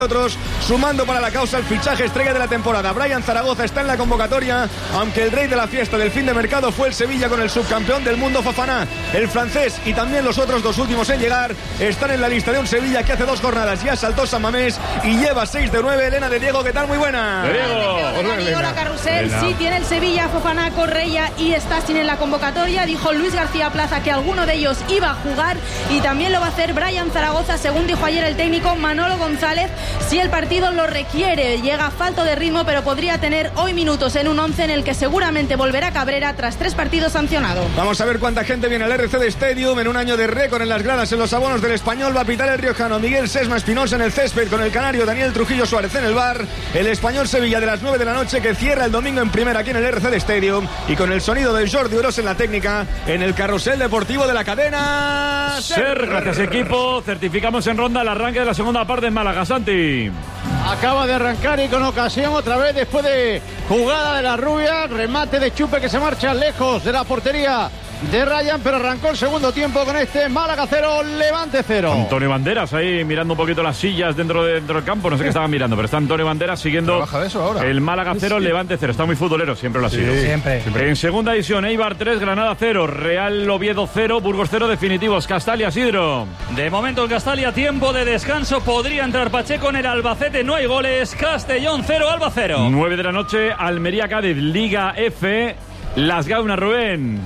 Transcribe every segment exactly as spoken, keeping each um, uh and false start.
Otros sumando para la causa el fichaje estrella de la temporada. Brian Zaragoza está en la convocatoria, aunque el rey de la fiesta del fin de mercado fue el Sevilla con el subcampeón del mundo Fofana. El francés y también los otros dos últimos en llegar están en la lista de un Sevilla que hace dos jornadas ya saltó San Mamés y lleva seis de nueve. Elena de Diego, ¿qué tal? Muy buena. De Diego. Hola, Diego, hola, Carrusel. Elena. Sí, tiene el Sevilla, Fofana, Correia y Stassin en la convocatoria. Dijo Luis García Plaza que alguno de ellos iba a jugar y también lo va a hacer Brian Zaragoza, según dijo ayer el técnico Manolo González. Si el partido lo requiere, llega falto de ritmo, pero podría tener hoy minutos en un once en el que seguramente volverá Cabrera tras tres partidos sancionado. Vamos a ver cuánta gente viene al R C D Stadium en un año de récord en las gradas, en los abonos del Español. Va a pitar el riojano Miguel Sesma Espinosa en el césped con el canario Daniel Trujillo Suárez en el bar. El Español Sevilla de las nueve de la noche que cierra el domingo en primera aquí en el R C D Stadium y con el sonido de Jordi Uros en la técnica en el carrusel deportivo de la cadena SER. Gracias, equipo. Certificamos en ronda el arranque de la segunda parte en Málaga. Santi. Acaba de arrancar y con ocasión otra vez después de jugada de la rubia, remate de Chupe que se marcha lejos de la portería de Ryan, pero arrancó el segundo tiempo con este Málaga cero, Levante cero. Antonio Banderas ahí mirando un poquito las sillas dentro, de, dentro del campo, no sé qué estaban mirando, pero está Antonio Banderas siguiendo eso ahora. El Málaga cero, sí. Levante cero. Está muy futbolero, siempre lo ha sido. Sí, siempre. siempre. En segunda división, Eibar tres, Granada cero, Real Oviedo cero, Burgos cero, definitivos. Castalia, Sidro. De momento el Castalia, tiempo de descanso, podría entrar Pacheco en el Albacete, no hay goles. Castellón cero, Alba cero. nueve de la noche, Almería Cádiz, Liga F, Las Gaunas, Rubén.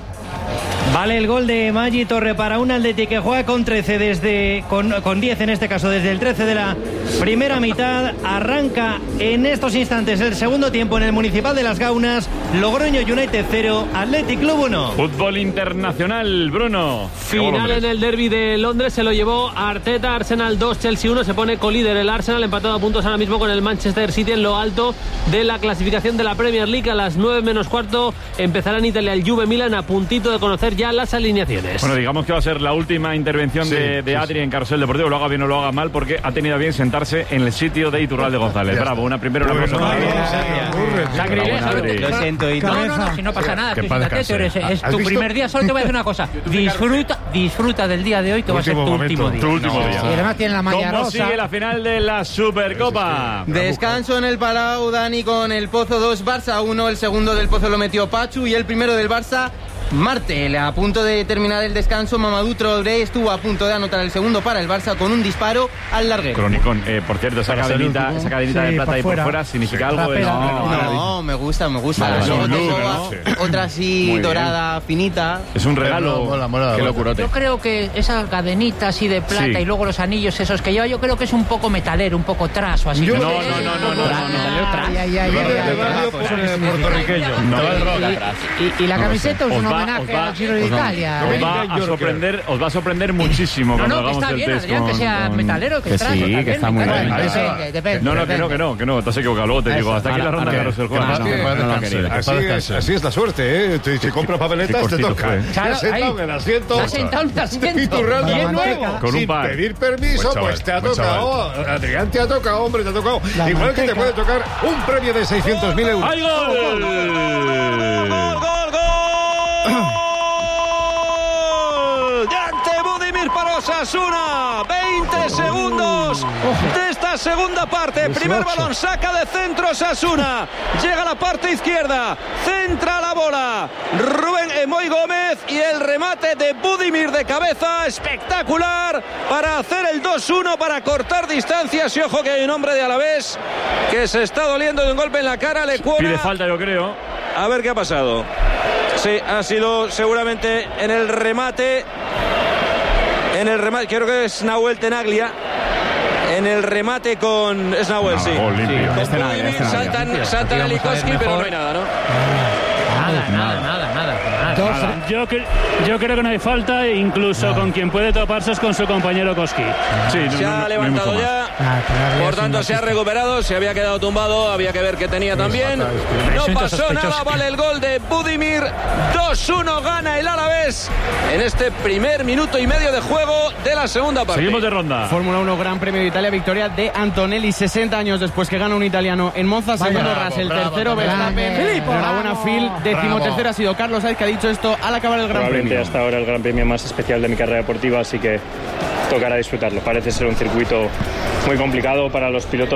Vale el gol de Maggi Torre para un Atleti que juega con trece desde con, con diez en este caso desde el trece de la primera mitad. Arranca en estos instantes el segundo tiempo en el Municipal de Las Gaunas. Logroño United cero, Athletic Club uno. Fútbol internacional, Bruno. Final en el derbi de Londres, se lo llevó Arteta. Arsenal dos, Chelsea uno, se pone colíder el Arsenal, empatado a puntos ahora mismo con el Manchester City en lo alto de la clasificación de la Premier League. A las nueve menos cuarto empezará en Italia el Juve Milan, a puntito de conocer ya las alineaciones. Bueno, digamos que va a ser la última intervención sí, de, de Adri sí, en Carrusel Deportivo, lo haga bien o lo haga mal, porque ha tenido a bien sentarse en el sitio de Iturralde González. Bravo, una primera una cosa. Lo siento, No, no, no, si no pasa nada. Es, es tu primer día, solo te voy a decir una cosa. Disfruta, disfruta del día de hoy, que va a ser tu último día. Tu último día. Y además tiene la malla rosa. ¿Cómo sigue la final de la Supercopa? Descanso en el Palau, Dani, con el Pozo dos, Barça uno. El segundo del Pozo lo metió Pachu y el primero del Barça, Martel. A punto de terminar el descanso, Mamadou Traoré estuvo a punto de anotar el segundo para el Barça con un disparo al larguero. Cronicón, eh, por cierto, esa cadenita, esa cadenita sí, de plata por ahí por fuera significa sí, algo. De... No, no, no, me gusta, me gusta. Vale, no, no, no, no, sí. Otra así dorada, finita. Es un regalo. Mola, mola, qué mola. locurote. Yo creo que esa cadenita así de plata sí, y luego los anillos esos que lleva, yo creo que es un poco metalero, un poco trash o así. Yo, no, no, no, no, no, metalero trash. Puertorriqueño. Y la camiseta es un homenaje al Giro de Italia. Os va a sorprender, os va a sorprender muchísimo cuando hagamos el test. No, no, que está bien, Adrián, que sea metalero, que trash. Sí, que está muy bien. Depende, depende. No, no, que no, que no, que no, te has equivocado. Luego te digo, hasta aquí la ronda de Carrusel Juan. Así es la suerte, ¿eh? Si compras papeletas te toca. Te has sentado en el asiento. Te has sentado en el asiento. Bien nuevo. Con un Sin par. pedir permiso, pues te ha tocado. Adrián, te ha tocado, hombre, te ha tocado. Igual que te puede tocar un premio de seiscientos mil euros. ¡Hay gol! ¡Gol, gol, gol! Para Osasuna, veinte segundos de esta segunda parte. Primer balón, saca de centro Osasuna, llega a la parte izquierda, centra la bola Rubén Emoy Gómez y el remate de Budimir de cabeza, espectacular para hacer el dos uno, para cortar distancias. Y ojo que hay un hombre de Alavés que se está doliendo de un golpe en la cara. Le cuona. Pide falta, yo creo. A ver qué ha pasado. Sí, ha sido seguramente en el remate. En el remate, creo que es Nahuel Tenaglia. En el remate con... Es Nahuel, sí. Gol limpio. Con este Budimir, este saltan, saltan a Likowski, pero no hay nada, ¿no? Nada, nada, nada, nada. nada. Yo, yo creo que no hay falta, incluso nada. Con quien puede toparse es con su compañero Koski. Sí, no, se ha no, levantado no ya, ah, por tanto se ha recuperado, se había quedado tumbado, había que ver qué tenía también. No pasó nada, vale el gol de Budimir. dos uno gana el Alavés en este primer minuto y medio de juego de la segunda parte. Seguimos de ronda. Fórmula uno, Gran Premio de Italia, victoria de Antonelli, sesenta años después que gana un italiano en Monza. Segundo Russell, tercero Verstappen. Enhorabuena Phil, decimotercero ha sido Carlos Sainz, que ha dicho esto al acabar el Gran Premio. Probablemente hasta ahora el Gran Premio más especial de mi carrera deportiva, así que tocará disfrutarlo. Parece ser un circuito muy complicado para los pilotos